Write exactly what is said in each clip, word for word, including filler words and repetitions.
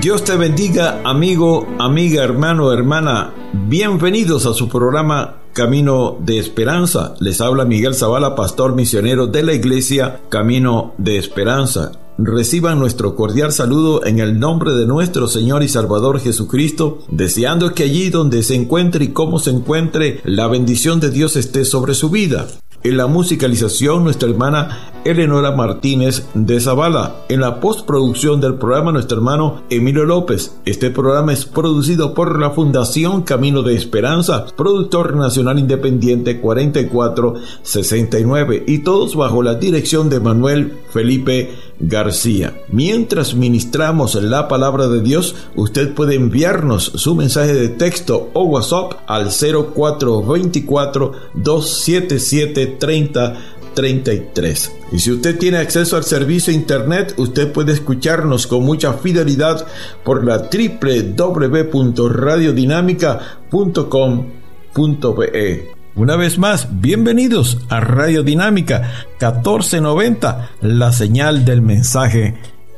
Dios te bendiga, amigo, amiga, hermano, hermana. Bienvenidos a su programa Camino de Esperanza. Les habla Miguel Zavala, pastor misionero de la iglesia Camino de Esperanza. Reciban nuestro cordial saludo en el nombre de nuestro Señor y Salvador Jesucristo, deseando que allí donde se encuentre y como se encuentre, la bendición de Dios esté sobre su vida. En la musicalización, nuestra hermana Eleonora Martínez de Zavala. En la postproducción del programa, nuestro hermano Emilio López. Este programa es producido por la Fundación Camino de Esperanza, productor nacional independiente cuarenta y cuatro sesenta y nueve, y todos bajo la dirección de Manuel Felipe García. Mientras ministramos la palabra de Dios, usted puede enviarnos su mensaje de texto o WhatsApp al cero cuatro dos cuatro, dos siete siete, tres cero tres tres. Y si usted tiene acceso al servicio internet, usted puede escucharnos con mucha fidelidad por la doble u doble u doble u punto radio dinámica punto com punto be. Una vez más, bienvenidos a Radio Dinámica catorce noventa, la señal del mensaje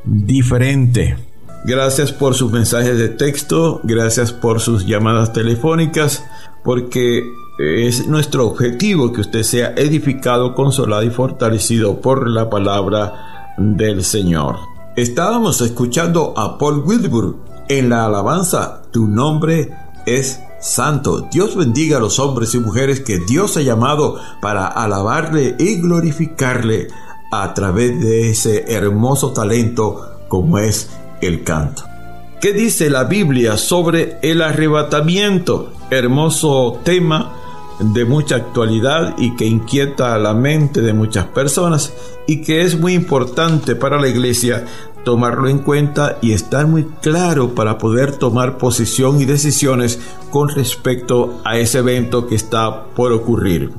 diferente. Gracias por sus mensajes de texto, gracias por sus llamadas telefónicas, porque es nuestro objetivo que usted sea edificado, consolado y fortalecido por la palabra del Señor. Estábamos escuchando a Paul Wilbur en la alabanza Tu nombre es santo. Dios bendiga a los hombres y mujeres que Dios ha llamado para alabarle y glorificarle a través de ese hermoso talento como es el canto. ¿Qué dice la Biblia sobre el arrebatamiento? Hermoso tema de mucha actualidad y que inquieta la mente de muchas personas y que es muy importante para la iglesia tomarlo en cuenta y estar muy claro para poder tomar posición y decisiones con respecto a ese evento que está por ocurrir.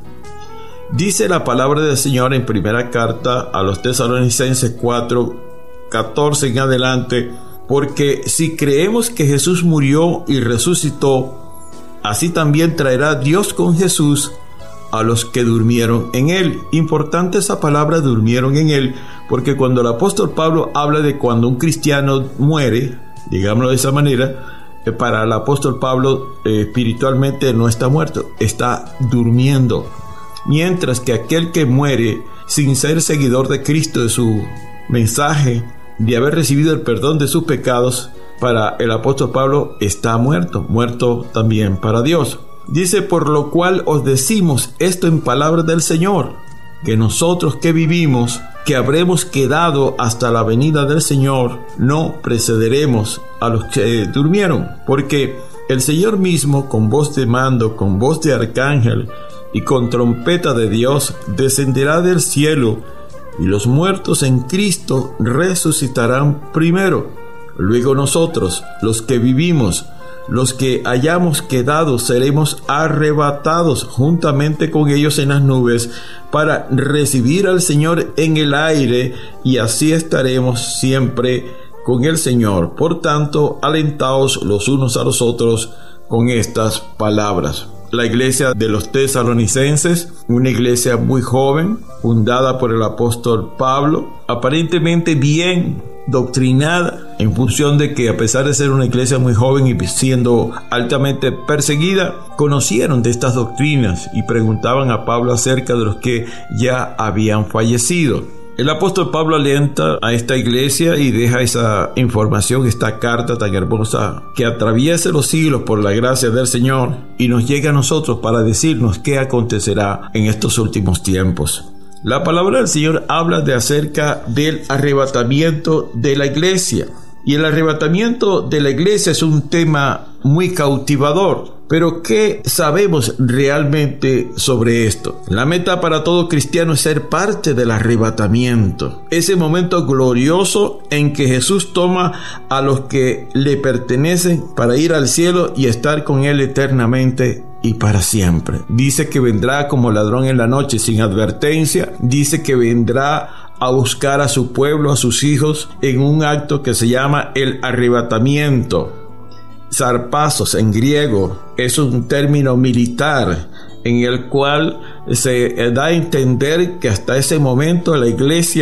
Dice la palabra del Señor en primera carta a los Tesalonicenses cuatro catorce en adelante: porque si creemos que Jesús murió y resucitó, así también traerá Dios con Jesús a los que durmieron en él. Importante esa palabra, durmieron en él, porque cuando el apóstol Pablo habla de cuando un cristiano muere, digámoslo de esa manera, para el apóstol Pablo eh, espiritualmente no está muerto, está durmiendo. Mientras que aquel que muere sin ser seguidor de Cristo, de su mensaje, de haber recibido el perdón de sus pecados, para el apóstol Pablo está muerto, muerto también para Dios. Dice: por lo cual os decimos esto en palabra del Señor, que nosotros que vivimos, que habremos quedado hasta la venida del Señor, no precederemos a los que durmieron, porque el Señor mismo, con voz de mando, con voz de arcángel y con trompeta de Dios, descenderá del cielo, y los muertos en Cristo resucitarán primero. Luego nosotros, los que vivimos, los que hayamos quedado, seremos arrebatados juntamente con ellos en las nubes para recibir al Señor en el aire, y así estaremos siempre con el Señor. Por tanto, alentaos los unos a los otros con estas palabras. La iglesia de los Tesalonicenses, una iglesia muy joven, fundada por el apóstol Pablo, aparentemente bien doctrinada, en función de que, a pesar de ser una iglesia muy joven y siendo altamente perseguida, conocieron de estas doctrinas y preguntaban a Pablo acerca de los que ya habían fallecido. El apóstol Pablo alienta a esta iglesia y deja esa información, esta carta tan hermosa que atraviesa los siglos por la gracia del Señor y nos llega a nosotros para decirnos qué acontecerá en estos últimos tiempos. La palabra del Señor habla de acerca del arrebatamiento de la iglesia, y el arrebatamiento de la iglesia es un tema muy cautivador. Pero ¿qué sabemos realmente sobre esto? La meta para todo cristiano es ser parte del arrebatamiento, ese momento glorioso en que Jesús toma a los que le pertenecen para ir al cielo y estar con Él eternamente y para siempre. Dice que vendrá como ladrón en la noche sin advertencia. Dice que vendrá a buscar a su pueblo, a sus hijos, en un acto que se llama el arrebatamiento. Zarpazos en griego es un término militar en el cual se da a entender que hasta ese momento la iglesia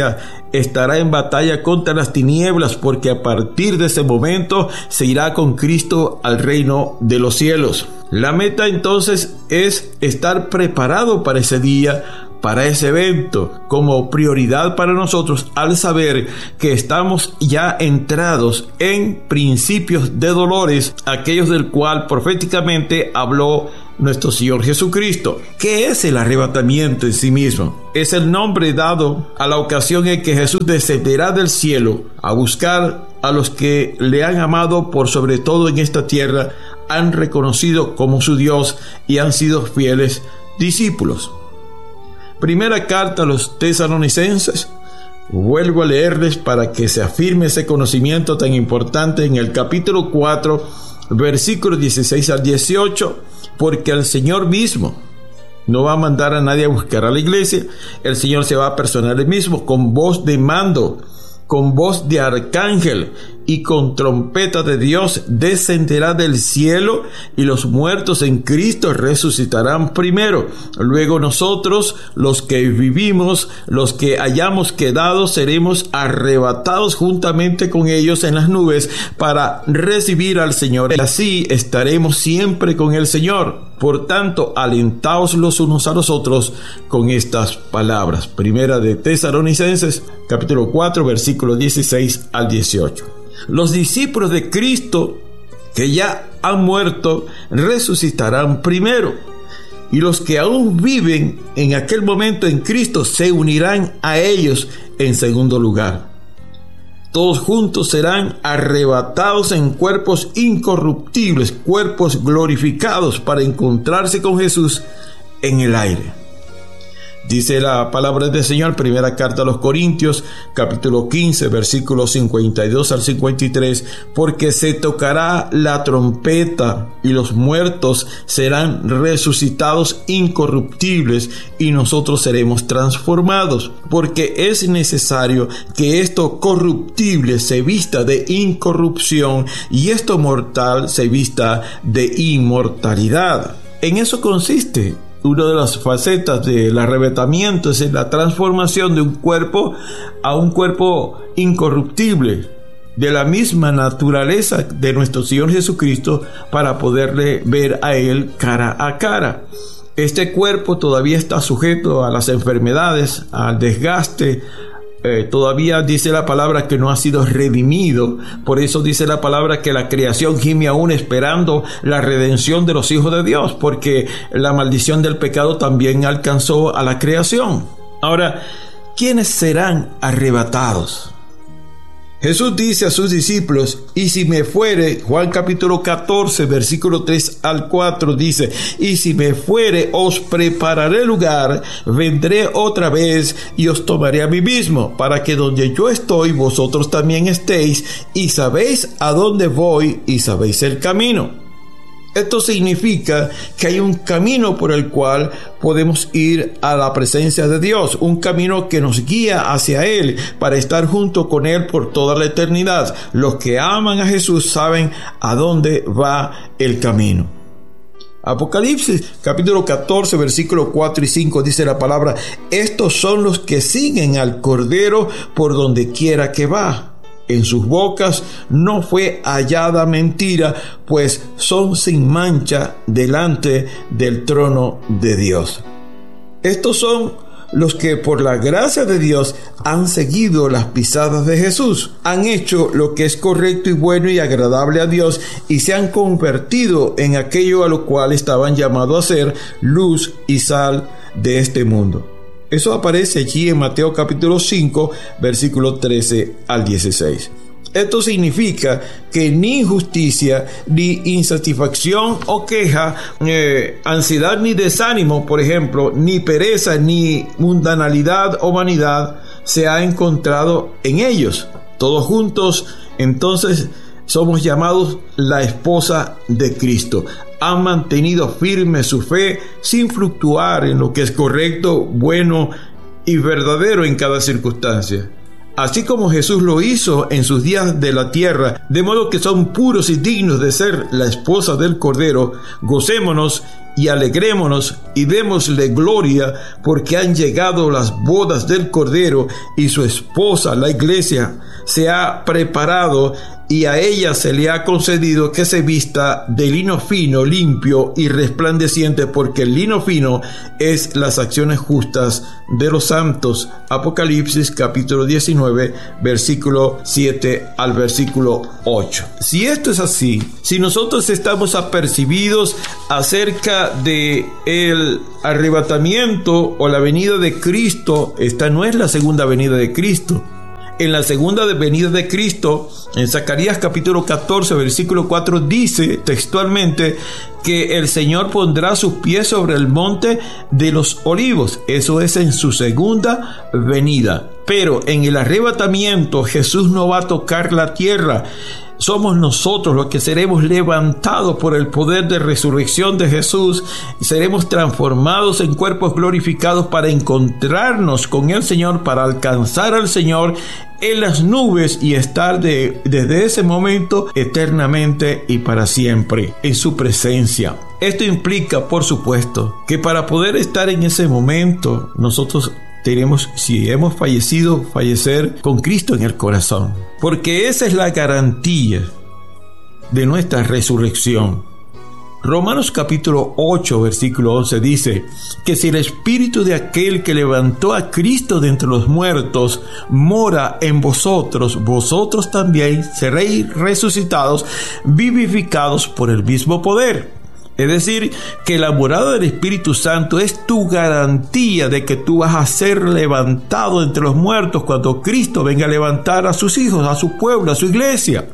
estará en batalla contra las tinieblas, porque a partir de ese momento se irá con Cristo al reino de los cielos. La meta entonces es estar preparado para ese día, para ese evento, como prioridad para nosotros, al saber que estamos ya entrados en principios de dolores, aquellos del cual proféticamente habló nuestro Señor Jesucristo. ¿Qué es el arrebatamiento en sí mismo? Es el nombre dado a la ocasión en que Jesús descenderá del cielo a buscar a los que le han amado por sobre todo en esta tierra, han reconocido como su Dios y han sido fieles discípulos. Primera carta a los tesalonicenses. Vuelvo a leerles para que se afirme ese conocimiento tan importante en el capítulo cuatro, versículos dieciséis al dieciocho, porque el Señor mismo no va a mandar a nadie a buscar a la iglesia. El Señor se va a personar él mismo con voz de mando, con voz de arcángel y con trompeta de Dios, descenderá del cielo, y los muertos en Cristo resucitarán primero. Luego nosotros, los que vivimos, los que hayamos quedado, seremos arrebatados juntamente con ellos en las nubes para recibir al Señor. Y así estaremos siempre con el Señor. Por tanto, alentaos los unos a los otros con estas palabras. Primera de Tesalonicenses, capítulo cuatro, versículos dieciséis al dieciocho. Los discípulos de Cristo que ya han muerto resucitarán primero, y los que aún viven en aquel momento en Cristo se unirán a ellos en segundo lugar. Todos juntos serán arrebatados en cuerpos incorruptibles, cuerpos glorificados, para encontrarse con Jesús en el aire. Dice la palabra del Señor, primera carta a los Corintios, capítulo quince, versículos cincuenta y dos al cincuenta y tres, porque se tocará la trompeta y los muertos serán resucitados incorruptibles y nosotros seremos transformados, porque es necesario que esto corruptible se vista de incorrupción y esto mortal se vista de inmortalidad. En eso consiste una de las facetas del arrebatamiento, es la transformación de un cuerpo a un cuerpo incorruptible, de la misma naturaleza de nuestro Señor Jesucristo, para poderle ver a Él cara a cara. Este cuerpo todavía está sujeto a las enfermedades, al desgaste. Eh, todavía dice la palabra que no ha sido redimido. Por eso dice la palabra que la creación gime aún esperando la redención de los hijos de Dios, porque la maldición del pecado también alcanzó a la creación. Ahora, ¿quiénes serán arrebatados? Jesús dice a sus discípulos: y si me fuere, Juan capítulo catorce, versículo tres al cuatro dice: y si me fuere, os prepararé lugar, vendré otra vez y os tomaré a mí mismo, para que donde yo estoy, vosotros también estéis, y sabéis a dónde voy y sabéis el camino. Esto significa que hay un camino por el cual podemos ir a la presencia de Dios, un camino que nos guía hacia Él para estar junto con Él por toda la eternidad. Los que aman a Jesús saben a dónde va el camino. Apocalipsis capítulo catorce, versículos cuatro y cinco dice la palabra: estos son los que siguen al Cordero por donde quiera que va. En sus bocas no fue hallada mentira, pues son sin mancha delante del trono de Dios. Estos son los que por la gracia de Dios han seguido las pisadas de Jesús, han hecho lo que es correcto y bueno y agradable a Dios, y se han convertido en aquello a lo cual estaban llamados a ser luz y sal de este mundo. Eso aparece allí en Mateo capítulo cinco, versículo trece al dieciséis. Esto significa que ni injusticia, ni insatisfacción o queja, eh, ansiedad ni desánimo, por ejemplo, ni pereza, ni mundanalidad o vanidad se ha encontrado en ellos. Todos juntos, entonces, somos llamados la esposa de Cristo. Han mantenido firme su fe sin fluctuar en lo que es correcto, bueno y verdadero en cada circunstancia. Así como Jesús lo hizo en sus días de la tierra, de modo que son puros y dignos de ser la esposa del Cordero, gocémonos y alegrémonos y démosle gloria, porque han llegado las bodas del Cordero y su esposa, la iglesia, se ha preparado y a ella se le ha concedido que se vista de lino fino, limpio y resplandeciente, porque el lino fino es las acciones justas de los santos. Apocalipsis capítulo diecinueve, versículo siete al versículo ocho. Si esto es así, si nosotros estamos apercibidos acerca de el arrebatamiento o la venida de Cristo, esta no es la segunda venida de Cristo. En la segunda venida de Cristo, en Zacarías capítulo catorce, versículo cuatro, dice textualmente que el Señor pondrá sus pies sobre el monte de los olivos. Eso es en su segunda venida. Pero en el arrebatamiento, Jesús no va a tocar la tierra. Somos nosotros los que seremos levantados por el poder de resurrección de Jesús y seremos transformados en cuerpos glorificados para encontrarnos con el Señor, para alcanzar al Señor en las nubes y estar de, desde ese momento eternamente y para siempre en su presencia. Esto implica, por supuesto, que para poder estar en ese momento nosotros tenemos, si hemos fallecido, fallecer con Cristo en el corazón, porque esa es la garantía de nuestra resurrección. Romanos capítulo ocho, versículo once dice que si el espíritu de aquel que levantó a Cristo de entre los muertos mora en vosotros, vosotros también seréis resucitados, vivificados por el mismo poder. Es decir, que la morada del Espíritu Santo es tu garantía de que tú vas a ser levantado entre los muertos cuando Cristo venga a levantar a sus hijos, a su pueblo, a su iglesia.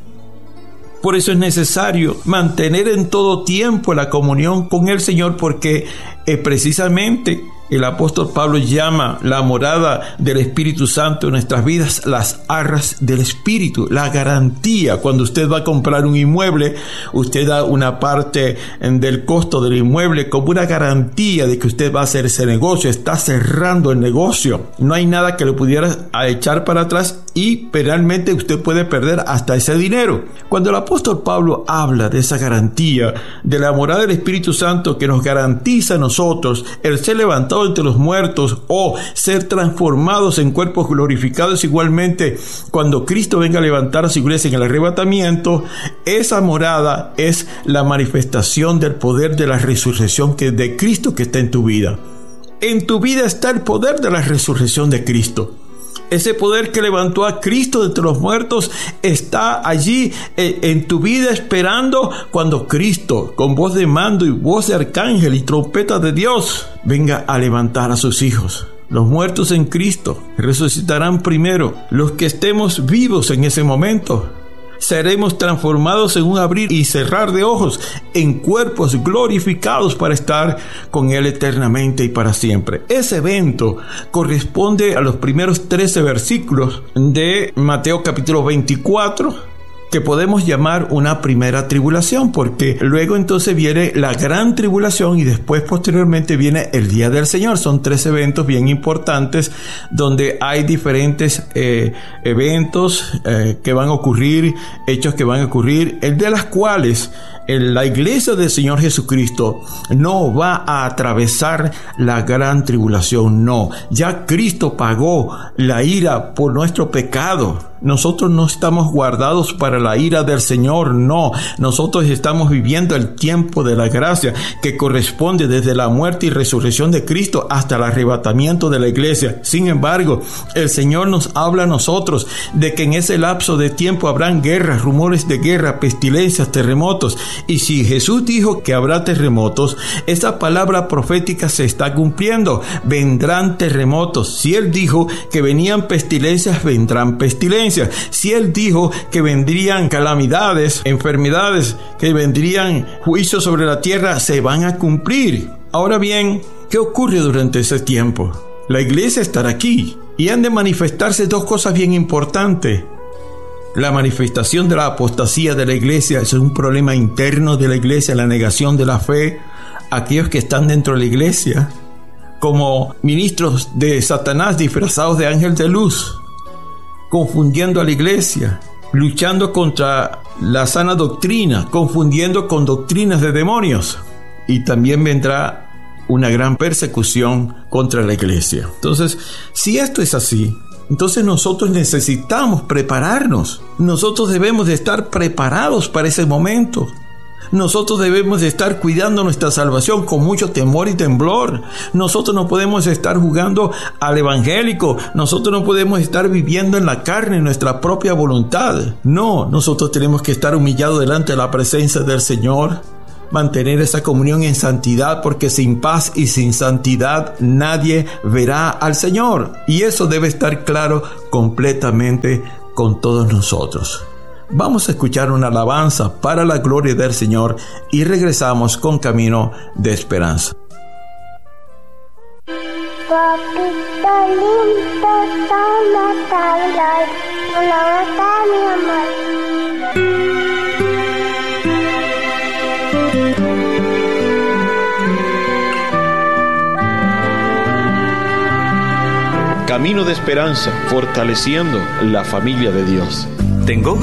Por eso es necesario mantener en todo tiempo la comunión con el Señor, porque eh, precisamente el apóstol Pablo llama la morada del Espíritu Santo en nuestras vidas las arras del Espíritu, la garantía. Cuando usted va a comprar un inmueble, usted da una parte del costo del inmueble como una garantía de que usted va a hacer ese negocio, está cerrando el negocio. No hay nada que le pudiera echar para atrás y realmente usted puede perder hasta ese dinero. Cuando el apóstol Pablo habla de esa garantía, de la morada del Espíritu Santo que nos garantiza a nosotros el ser levantado entre los muertos o ser transformados en cuerpos glorificados, igualmente cuando Cristo venga a levantar a su iglesia en el arrebatamiento, esa morada es la manifestación del poder de la resurrección que de Cristo que está en tu vida. En tu vida está el poder de la resurrección de Cristo. Ese poder que levantó a Cristo de entre los muertos está allí eh, en tu vida esperando cuando Cristo, con voz de mando y voz de arcángel y trompeta de Dios, venga a levantar a sus hijos. Los muertos en Cristo resucitarán primero. Los que estemos vivos en ese momento seremos transformados en un abrir y cerrar de ojos, en cuerpos glorificados para estar con Él eternamente y para siempre. Ese evento corresponde a los primeros trece versículos de Mateo capítulo veinticuatro, que podemos llamar una primera tribulación, porque luego entonces viene la gran tribulación y después posteriormente viene el día del Señor. Son tres eventos bien importantes donde hay diferentes eh, eventos eh, que van a ocurrir, hechos que van a ocurrir, el de las cuales en la iglesia del Señor Jesucristo no va a atravesar la gran tribulación. No, ya Cristo pagó la ira por nuestro pecado. Nosotros no estamos guardados para la ira del Señor, no. Nosotros estamos viviendo el tiempo de la gracia que corresponde desde la muerte y resurrección de Cristo hasta el arrebatamiento de la iglesia. Sin embargo, el Señor nos habla a nosotros de que en ese lapso de tiempo habrán guerras, rumores de guerra, pestilencias, terremotos. Y si Jesús dijo que habrá terremotos, esa palabra profética se está cumpliendo. Vendrán terremotos. Si Él dijo que venían pestilencias, vendrán pestilencias. Si Él dijo que vendrían calamidades, enfermedades, que vendrían juicios sobre la tierra, se van a cumplir. Ahora bien, ¿qué ocurre durante ese tiempo? La iglesia estará aquí y han de manifestarse dos cosas bien importantes. La manifestación de la apostasía de la iglesia es un problema interno de la iglesia, la negación de la fe. Aquellos que están dentro de la iglesia, como ministros de Satanás disfrazados de ángel de luz, confundiendo a la iglesia, luchando contra la sana doctrina, confundiendo con doctrinas de demonios. y también vendrá una gran persecución contra la iglesia. Entonces, si esto es así, entonces nosotros necesitamos prepararnos. Nosotros debemos de estar preparados para ese momento. Nosotros debemos de estar cuidando nuestra salvación con mucho temor y temblor. Nosotros no podemos estar jugando al evangélico. Nosotros no podemos estar viviendo en la carne, en nuestra propia voluntad. No, nosotros tenemos que estar humillados delante de la presencia del Señor. Mantener esa comunión en santidad, porque sin paz y sin santidad nadie verá al Señor. Y eso debe estar claro completamente con todos nosotros. Vamos a escuchar una alabanza para la gloria del Señor y regresamos con Camino de Esperanza. Papito lindo, toma Taylor, una mi amor. Camino de Esperanza, fortaleciendo la familia de Dios. Tengo